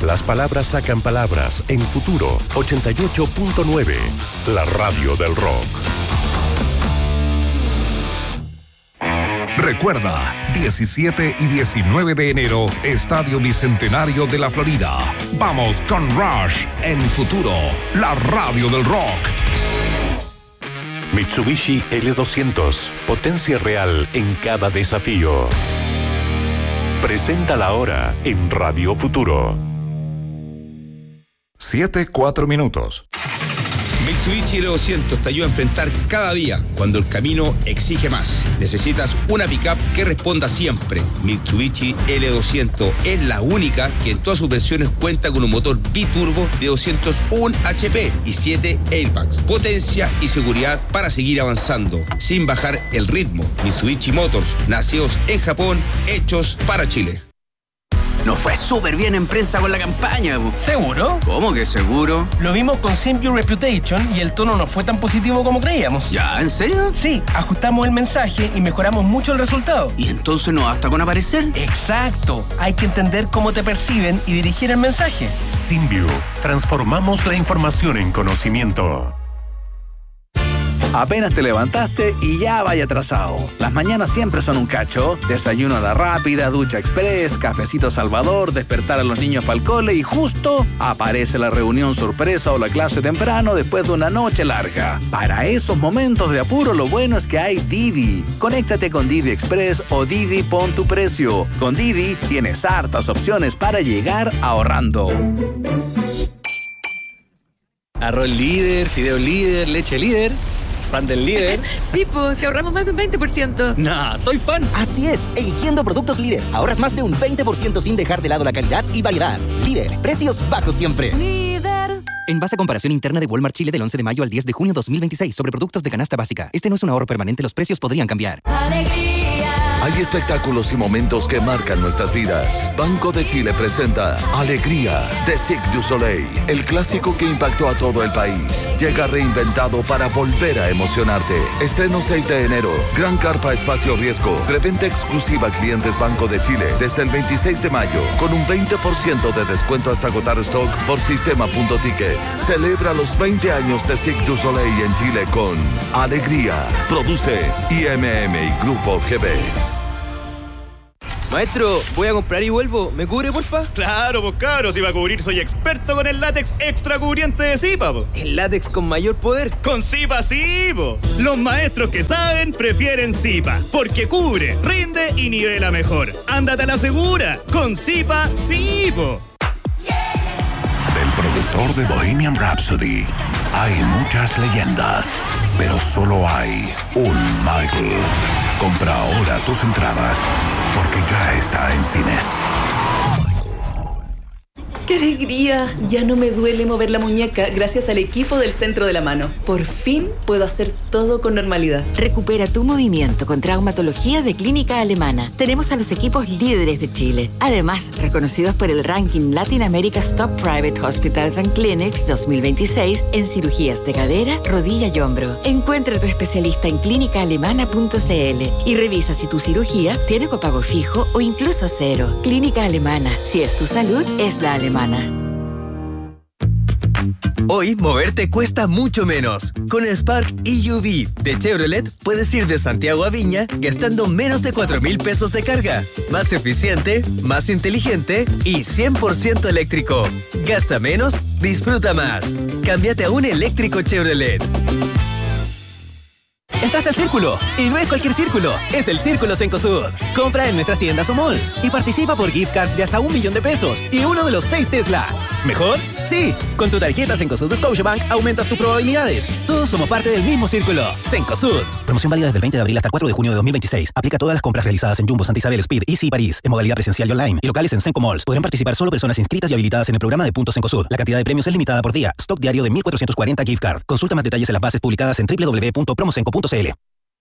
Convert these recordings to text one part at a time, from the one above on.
Las palabras sacan palabras en Futuro 88.9, la radio del rock. Recuerda, 17 y 19 de enero, Estadio Bicentenario de la Florida. Vamos con Rush en Futuro, la radio del rock. Mitsubishi L200, potencia real en cada desafío. Presenta la hora en Radio Futuro. 7:04. Mitsubishi L200 te ayuda a enfrentar cada día cuando el camino exige más. Necesitas una pickup que responda siempre. Mitsubishi L200 es la única que en todas sus versiones cuenta con un motor biturbo de 201 HP y 7 airbags. Potencia y seguridad para seguir avanzando sin bajar el ritmo. Mitsubishi Motors, nacidos en Japón, hechos para Chile. Nos fue súper bien en prensa con la campaña. ¿Seguro? ¿Cómo que seguro? Lo vimos con Simple Reputation y el tono no fue tan positivo como creíamos. ¿Ya? ¿En serio? Sí, ajustamos el mensaje y mejoramos mucho el resultado. ¿Y entonces no basta con aparecer? Exacto. Hay que entender cómo te perciben y dirigir el mensaje. Simview, transformamos la información en conocimiento. Apenas te levantaste y ya vaya atrasado. Las mañanas siempre son un cacho. Desayuno a la rápida, ducha express, cafecito Salvador, despertar a los niños para el cole y justo aparece la reunión sorpresa o la clase temprano después de una noche larga. Para esos momentos de apuro, lo bueno es que hay Didi. Conéctate con Didi Express o Didi Pon tu Precio. Con Didi tienes hartas opciones para llegar ahorrando. Arroz líder, fideo líder, leche líder. ¿Fan del líder? Sí, pues, si ahorramos más de un 20%. Nah, soy fan. Así es, eligiendo productos líder, ahorras más de un 20% sin dejar de lado la calidad y variedad. Líder, precios bajos siempre. Líder. En base a comparación interna de Walmart Chile del 11 de mayo al 10 de junio 2026 sobre productos de canasta básica. Este no es un ahorro permanente, los precios podrían cambiar. Alegría. Hay espectáculos y momentos que marcan nuestras vidas. Banco de Chile presenta Alegría de Cirque du Soleil, el clásico que impactó a todo el país. Llega reinventado para volver a emocionarte. Estreno 6 de enero. Gran carpa espacio riesgo. Preventa exclusiva a clientes Banco de Chile desde el 26 de mayo con un 20% de descuento hasta agotar stock por sistema.ticket. Celebra los 20 años de Cirque du Soleil en Chile con Alegría. Produce IMM y Grupo GB. Maestro, voy a comprar y vuelvo. ¿Me cubre, porfa? Claro, pues cabros, si va a cubrir soy experto con el látex extra cubriente de Zipa, po. ¿El látex con mayor poder? Con Zipa sí, po. Los maestros que saben prefieren Zipa, porque cubre, rinde y nivela mejor. Ándate a la segura, con Zipa sí, po. Del productor de Bohemian Rhapsody hay muchas leyendas, pero solo hay un Michael. Compra ahora tus entradas, porque ya está en cines. ¡Qué alegría! Ya no me duele mover la muñeca gracias al equipo del Centro de la Mano. Por fin puedo hacer todo con normalidad. Recupera tu movimiento con traumatología de Clínica Alemana. Tenemos a los equipos líderes de Chile. Además, reconocidos por el ranking Latin America's Top Private Hospitals and Clinics 2026 en cirugías de cadera, rodilla y hombro. Encuentra a tu especialista en clínicaalemana.cl y revisa si tu cirugía tiene copago fijo o incluso cero. Clínica Alemana. Si es tu salud, es la alemana. Hoy, moverte cuesta mucho menos. Con el Spark EUV de Chevrolet, puedes ir de Santiago a Viña gastando menos de 4,000 pesos de carga. Más eficiente, más inteligente y 100% eléctrico. Gasta menos, disfruta más. Cámbiate a un eléctrico Chevrolet. Entraste al Círculo, y no es cualquier círculo, es el Círculo Cencosud. Compra en nuestras tiendas o malls y participa por gift card de hasta 1 millón de pesos y uno de los 6 Tesla. ¿Mejor? Sí, con tu tarjeta Cencosud Scotiabank aumentas tus probabilidades. Todos somos parte del mismo círculo. Cencosud. Promoción válida desde el 20 de abril hasta el 4 de junio de 2026. Aplica a todas las compras realizadas en Jumbo, Santa Isabel, Speed, Easy y París, en modalidad presencial y online, y locales en Cenco Malls. Podrán participar solo personas inscritas y habilitadas en el programa de Puntos Cencosud. La cantidad de premios es limitada por día. Stock diario de 1,440 gift card. Consulta más detalles en las bases publicadas en www.promocenco.cl.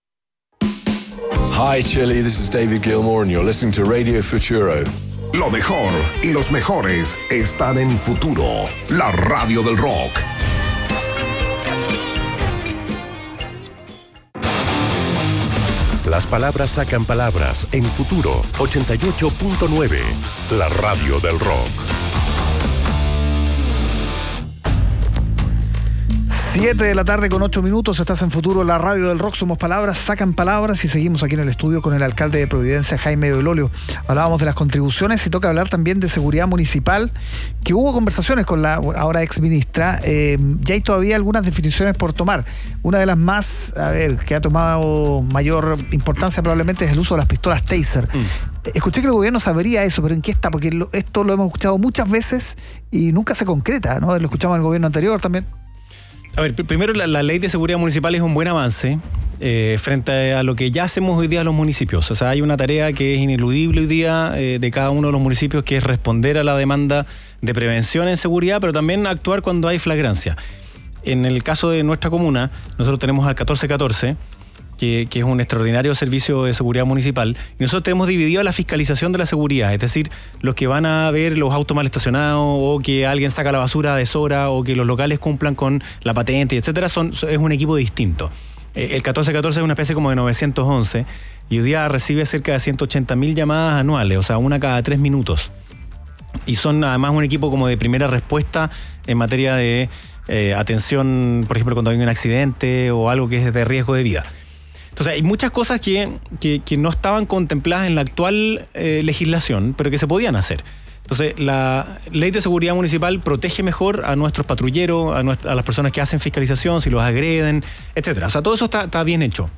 Hi Chile, this is David Gilmour and you're listening to Radio Futuro. Lo mejor y los mejores están en Futuro, la radio del rock. Las palabras sacan palabras en Futuro 88.9, la radio del rock. 7 de la tarde con 8 minutos, estás en Futuro, la radio del rock, somos palabras, sacan palabras y seguimos aquí en el estudio con el alcalde de Providencia, Jaime Belolio. Hablábamos de las contribuciones y toca hablar también de seguridad municipal, que hubo conversaciones con la ahora ex ministra, ya hay todavía algunas definiciones por tomar. Una de las más, que ha tomado mayor importancia probablemente es el uso de las pistolas Taser. Escuché que el gobierno sabría eso, pero ¿en qué está? Porque esto lo hemos escuchado muchas veces y nunca se concreta, ¿no? Lo escuchamos en el gobierno anterior también. A ver, primero la ley de seguridad municipal es un buen avance frente a lo que ya hacemos hoy día los municipios. O sea, hay una tarea que es ineludible hoy día de cada uno de los municipios, que es responder a la demanda de prevención en seguridad, pero también actuar cuando hay flagrancia. En el caso de nuestra comuna, nosotros tenemos al 1414, que es un extraordinario servicio de seguridad municipal, y nosotros tenemos dividido la fiscalización de la seguridad, es decir, los que van a ver los autos mal estacionados, o que alguien saca la basura a deshora, o que los locales cumplan con la patente, etcétera, es un equipo distinto. El 1414 es una especie como de 911, y hoy día recibe cerca de 180.000 llamadas anuales, o sea, una cada 3 minutos. Y son además un equipo como de primera respuesta en materia de atención, por ejemplo, cuando hay un accidente o algo que es de riesgo de vida. Entonces hay muchas cosas que no estaban contempladas en la actual legislación, pero que se podían hacer. Entonces la ley de seguridad municipal protege mejor a nuestros patrulleros, a las personas que hacen fiscalización, si los agreden, etcétera. O sea, todo eso está bien hecho.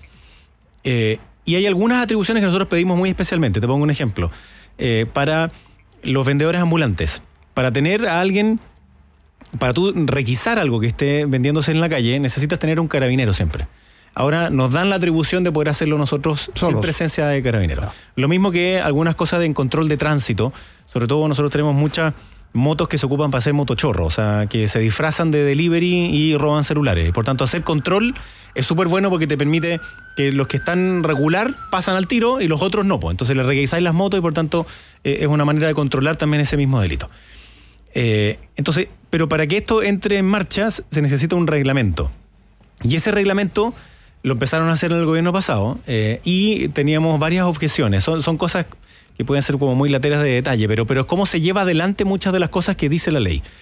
Y hay algunas atribuciones que nosotros pedimos muy especialmente. Te pongo un ejemplo. Para los vendedores ambulantes, para tener a alguien, para tú requisar algo que esté vendiéndose en la calle, necesitas tener un carabinero siempre. Ahora nos dan la atribución de poder hacerlo nosotros solos, sin presencia de carabineros. No. Lo mismo que algunas cosas de control de tránsito. Sobre todo nosotros tenemos muchas motos que se ocupan para hacer motochorro, o sea, que se disfrazan de delivery y roban celulares. Por tanto, hacer control es súper bueno porque te permite que los que están regular pasan al tiro y los otros no. Pues. Entonces le requisáis las motos y por tanto es una manera de controlar también ese mismo delito. Entonces, pero para que esto entre en marcha se necesita un reglamento. Y ese reglamento lo empezaron a hacer en el gobierno pasado y teníamos varias objeciones. Son cosas que pueden ser como muy lateras de detalle, pero es cómo se lleva adelante muchas de las cosas que dice la ley.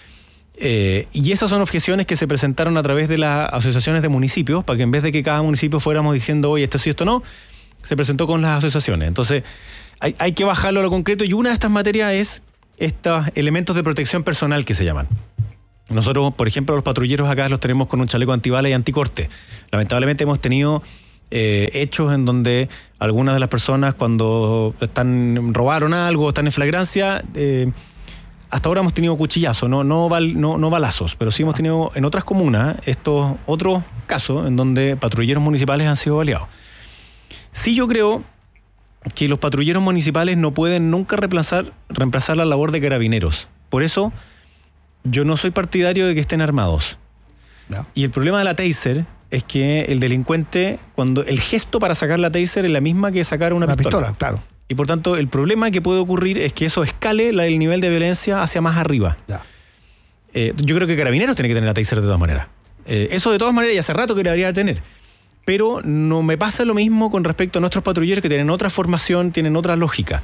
Y esas son objeciones que se presentaron a través de las asociaciones de municipios, para que en vez de que cada municipio fuéramos diciendo, oye, esto sí, esto no, se presentó con las asociaciones. Entonces, hay que bajarlo a lo concreto, y una de estas materias es estos elementos de protección personal que se llaman. Nosotros, por ejemplo, los patrulleros acá los tenemos con un chaleco antibalas y anticorte. Lamentablemente hemos tenido hechos en donde algunas de las personas, cuando robaron algo, están en flagrancia, hasta ahora hemos tenido cuchillazos, no balazos, pero sí hemos tenido en otras comunas estos otros casos en donde patrulleros municipales han sido baleados. Sí, yo creo que los patrulleros municipales no pueden nunca reemplazar la labor de carabineros. Por eso yo no soy partidario de que estén armados. No. Y el problema de la Taser es que el delincuente, cuando el gesto para sacar la Taser es la misma que sacar una pistola, claro. Y por tanto, el problema que puede ocurrir es que eso escale el nivel de violencia hacia más arriba. Ya. Yo creo que Carabineros tiene que tener la Taser de todas maneras. Eso de todas maneras ya hace rato que debería tener. Pero no me pasa lo mismo con respecto a nuestros patrulleros, que tienen otra formación, tienen otra lógica.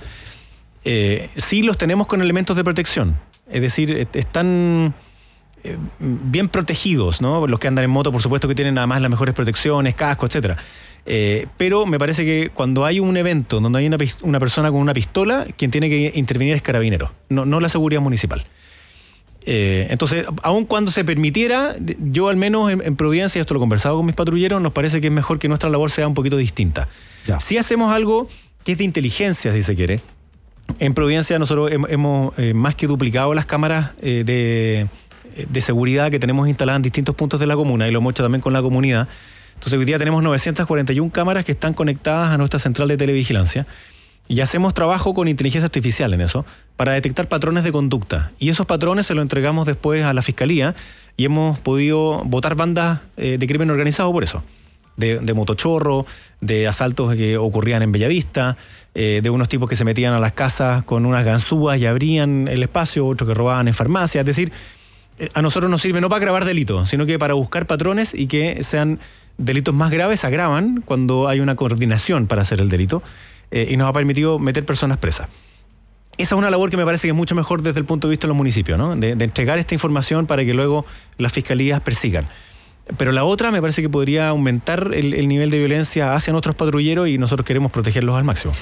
Sí los tenemos con elementos de protección. Es decir, están bien protegidos, ¿no? Los que andan en moto, por supuesto que tienen además las mejores protecciones, casco, etcétera. Pero me parece que cuando hay un evento donde hay una persona con una pistola, quien tiene que intervenir es Carabineros, no la seguridad municipal. Entonces, aun cuando se permitiera, yo al menos en Providencia, y esto lo he conversado con mis patrulleros, nos parece que es mejor que nuestra labor sea un poquito distinta. Ya. Si hacemos algo que es de inteligencia, si se quiere, en Providencia nosotros hemos más que duplicado las cámaras de seguridad que tenemos instaladas en distintos puntos de la comuna, y lo hemos hecho también con la comunidad. Entonces hoy día tenemos 941 cámaras que están conectadas a nuestra central de televigilancia, y hacemos trabajo con inteligencia artificial en eso, para detectar patrones de conducta. Y esos patrones se los entregamos después a la Fiscalía, y hemos podido botar bandas de crimen organizado por eso. De motochorro, de asaltos que ocurrían en Bellavista, de unos tipos que se metían a las casas con unas ganzúas y abrían el espacio, otros que robaban en farmacias. Es decir, a nosotros nos sirve no para grabar delitos, sino que para buscar patrones, y que sean delitos más graves, se agravan cuando hay una coordinación para hacer el delito, y nos ha permitido meter personas presas. Esa es una labor que me parece que es mucho mejor desde el punto de vista de los municipios, ¿no? De entregar esta información para que luego las fiscalías persigan. Pero la otra me parece que podría aumentar el nivel de violencia hacia nuestros patrulleros y nosotros queremos protegerlos al máximo.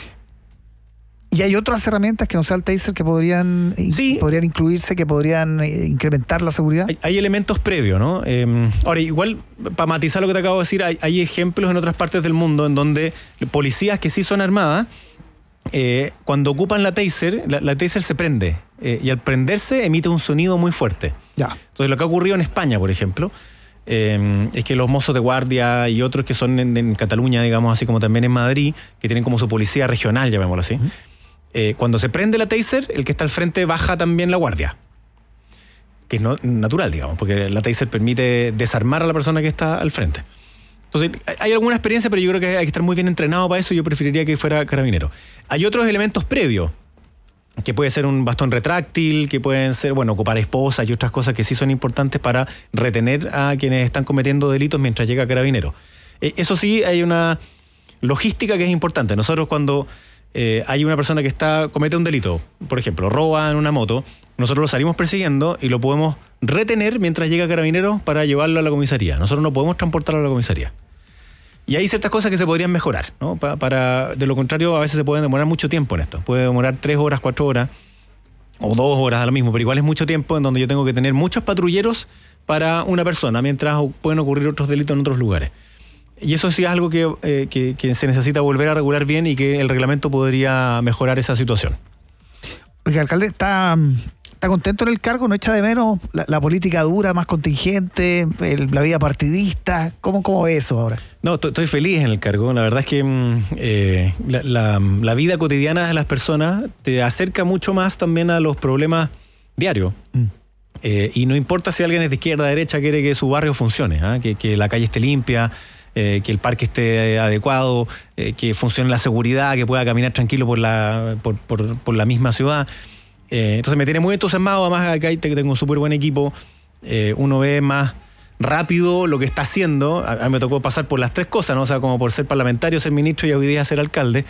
¿Y hay otras herramientas que no sea el taser que podrían incluirse, que podrían incrementar la seguridad? Hay elementos previos, ¿no? Ahora, igual, para matizar lo que te acabo de decir, hay ejemplos en otras partes del mundo en donde policías que sí son armadas, cuando ocupan la taser se prende. Y al prenderse emite un sonido muy fuerte. Ya. Entonces, lo que ha ocurrido en España, por ejemplo, es que los mozos de guardia y otros que son en Cataluña, digamos, así como también en Madrid, que tienen como su policía regional, llamémoslo así, cuando se prende la taser, el que está al frente baja también la guardia. Que es natural, digamos, porque la taser permite desarmar a la persona que está al frente. Entonces, hay alguna experiencia, pero yo creo que hay que estar muy bien entrenado para eso. Yo preferiría que fuera carabinero. Hay otros elementos previos, que puede ser un bastón retráctil, que pueden ser, ocupar esposas y otras cosas que sí son importantes para retener a quienes están cometiendo delitos mientras llega carabinero. Eso sí, hay una logística que es importante. Nosotros cuando hay una persona que comete un delito, por ejemplo, roba en una moto, nosotros lo salimos persiguiendo y lo podemos retener mientras llega carabinero para llevarlo a la comisaría. Nosotros no podemos transportarlo a la comisaría. Y hay ciertas cosas que se podrían mejorar, ¿no? De lo contrario, a veces se pueden demorar mucho tiempo en esto. Puede demorar 3 horas, 4 horas o 2 horas a lo mismo, pero igual es mucho tiempo en donde yo tengo que tener muchos patrulleros para una persona, mientras pueden ocurrir otros delitos en otros lugares. Y eso sí es algo que se necesita volver a regular bien y que el reglamento podría mejorar esa situación. Porque el alcalde está contento en el cargo, no echa de menos la política dura, más contingente, la vida partidista. ¿Cómo ve eso ahora? No, estoy feliz en el cargo. La verdad es que la vida cotidiana de las personas te acerca mucho más también a los problemas diarios. Y no importa si alguien es de izquierda o derecha, quiere que su barrio funcione, que la calle esté limpia, que el parque esté adecuado, que funcione la seguridad, que pueda caminar tranquilo por la misma ciudad. Entonces me tiene muy entusiasmado. Además, acá tengo un súper buen equipo. Uno ve más rápido lo que está haciendo. A mí me tocó pasar por las 3 cosas, ¿no? O sea, como por ser parlamentario, ser ministro y hoy día ser alcalde.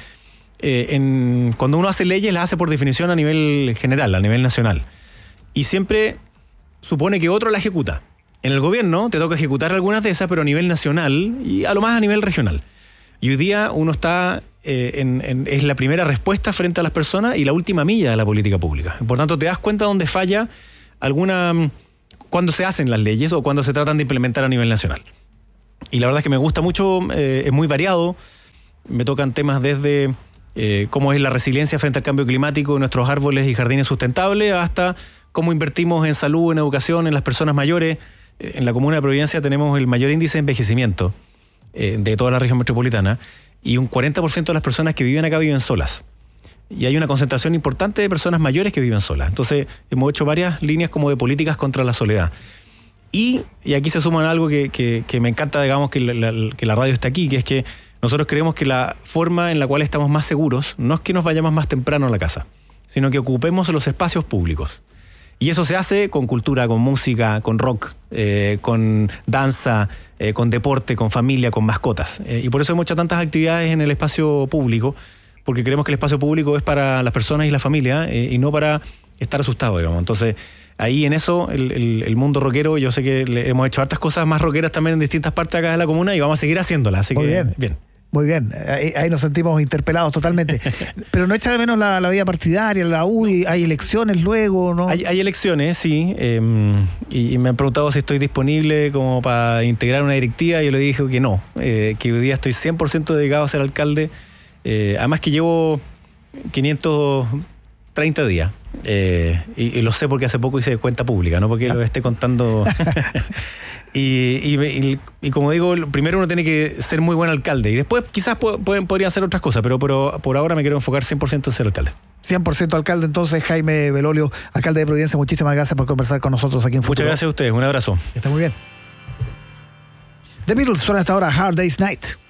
Cuando uno hace leyes, las hace por definición a nivel general, a nivel nacional. Y siempre supone que otro la ejecuta. En el gobierno te toca ejecutar algunas de esas, pero a nivel nacional y a lo más a nivel regional. Y hoy día uno está es la primera respuesta frente a las personas y la última milla de la política pública. Por tanto, te das cuenta dónde falla cuando se hacen las leyes o cuando se tratan de implementar a nivel nacional. Y la verdad es que me gusta mucho, es muy variado. Me tocan temas desde cómo es la resiliencia frente al cambio climático de nuestros árboles y jardines sustentables, hasta cómo invertimos en salud, en educación, en las personas mayores. En la comuna de Providencia tenemos el mayor índice de envejecimiento de toda la región metropolitana, y un 40% de las personas que viven acá viven solas. Y hay una concentración importante de personas mayores que viven solas. Entonces hemos hecho varias líneas como de políticas contra la soledad. Y aquí se suma algo que me encanta, digamos, que la radio está aquí, que es que nosotros creemos que la forma en la cual estamos más seguros no es que nos vayamos más temprano a la casa, sino que ocupemos los espacios públicos. Y eso se hace con cultura, con música, con rock, con danza, con deporte, con familia, con mascotas. Y por eso hemos hecho tantas actividades en el espacio público, porque creemos que el espacio público es para las personas y la familia y no para estar asustado, digamos. Entonces, ahí en eso, el mundo rockero, yo sé que hemos hecho hartas cosas más rockeras también en distintas partes acá de la comuna y vamos a seguir haciéndolas. Así muy que, bien. Muy bien, ahí nos sentimos interpelados totalmente. Pero no echa de menos la vida partidaria, la UDI, hay elecciones luego, ¿no? Hay elecciones, sí, y me han preguntado si estoy disponible como para integrar una directiva, y yo le dije que no, que hoy día estoy 100% dedicado a ser alcalde, además que llevo 530 días, y lo sé porque hace poco hice cuenta pública, no porque lo esté contando... Y como digo, primero uno tiene que ser muy buen alcalde y después quizás podrían hacer otras cosas, pero por ahora me quiero enfocar 100% en ser alcalde. 100% alcalde, entonces. Jaime Belolio, alcalde de Providencia, muchísimas gracias por conversar con nosotros aquí en Futuro. Muchas gracias a ustedes, un abrazo. Está muy bien. The Beatles suena hasta ahora Hard Day's Night.